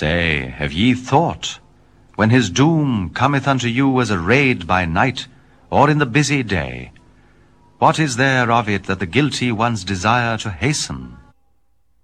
Say, have ye thought, when his doom cometh unto you as a raid by night, or in the busy day, what is there of it that the guilty ones desire to hasten?